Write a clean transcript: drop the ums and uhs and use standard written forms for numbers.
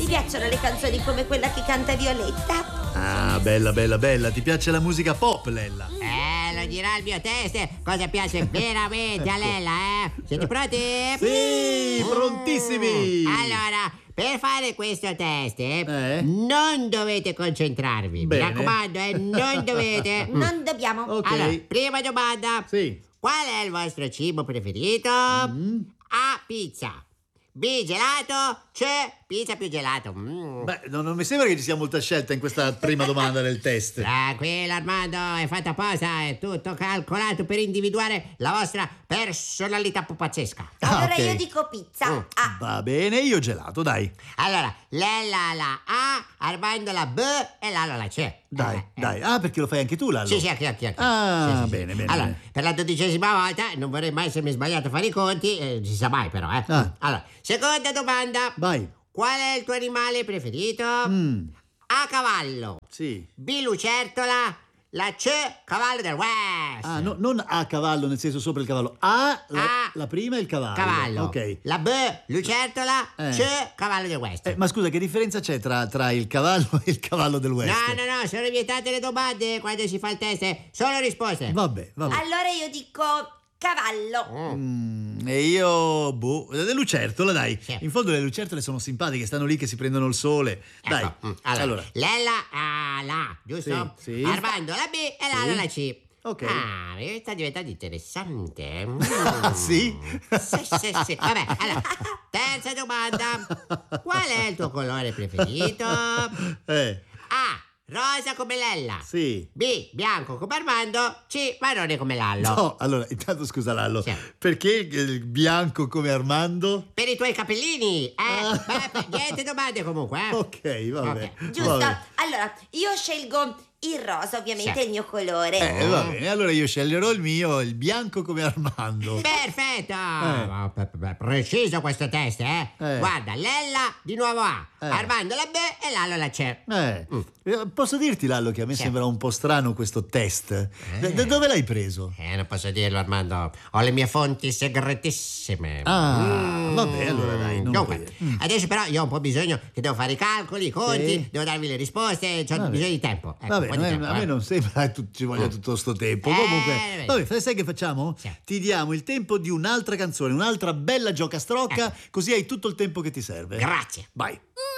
piacciono le canzoni come quella che canta Violetta? Ah, bella, bella, bella. Ti piace la musica pop, Lella? Lo dirà il mio test cosa piace veramente a Lella, eh? Siete pronti? Sì, prontissimi! Allora, per fare questo test, non dovete concentrarvi. Bene. Mi raccomando, non dovete. Non dobbiamo. Ok. Allora, prima domanda. Sì. Qual è il vostro cibo preferito? A. Pizza. B. Gelato. C. Pizza più gelato. Beh, non mi sembra che ci sia molta scelta in questa prima domanda del test. Tranquillo Armando, è fatta apposta, è tutto calcolato per individuare la vostra personalità pupazzesca. Allora ok. io dico pizza. Ah, Va bene, io gelato, dai. Allora, Lella la A, Armando la B e Lalo la C. Dai, dai. Ah, perché lo fai anche tu, Lallo? Sì, anche. Ah, Sì, sì. bene, bene. Allora, bene. per la 12ª volta, non vorrei mai essermi sbagliato a fare i conti, si sa mai però, eh. Ah. Allora, seconda domanda. Vai. Qual è il tuo animale preferito? A. Cavallo. Sì. B. Lucertola. La C. Cavallo del West. Ah, non a cavallo, nel senso sopra il cavallo. La prima è il cavallo. Cavallo. Ok. La B. Lucertola. C. Cavallo del West. Ma scusa, che differenza c'è tra il cavallo e il cavallo del West? No, sono vietate le domande quando si fa il test, solo risposte. Vabbè. allora io dico cavallo. E io, le lucertole, dai. Sì. In fondo le lucertole sono simpatiche, stanno lì che si prendono il sole. Dai. Ecco, allora. Lella ha la, giusto? Sì. Armando la B e Lalo la C. Ok. Ah, sta diventando interessante. Sì? Sì. Vabbè, allora, terza domanda. Qual è il tuo colore preferito? A. Rosa come Lella. Sì. B. Bianco come Armando. C. Marrone come Lallo. No, allora, intanto scusa Lallo, Sì. perché il bianco come Armando? Per i tuoi capellini. Niente domande comunque. Ok, vabbè. Ok. Giusto. Vabbè. Allora, io scelgo il rosa, ovviamente Sì. è il mio colore. Va bene, allora io sceglierò il mio, il bianco come Armando. Perfetto. Preciso questo test, Guarda, Lella di nuovo A. Armando la B e Lallo la C. Posso dirti, Lallo, che a me Sì. sembra un po' strano questo test? Da dove l'hai preso? Non posso dirlo, Armando. Ho le mie fonti segretissime. Vabbè, allora dai, non Dunque, dire. adesso però io ho un po' bisogno che devo fare i calcoli, i conti, Sì. devo darvi le risposte, ho Vabbè. bisogno di tempo. Ecco, Vabbè, un po' di tempo, a me non sembra che ci voglia tutto sto tempo. Eh, Comunque, vabbè, sai che facciamo? Sì. Ti diamo il tempo di un'altra canzone, un'altra bella giocastrocca, così hai tutto il tempo che ti serve. Grazie. Vai.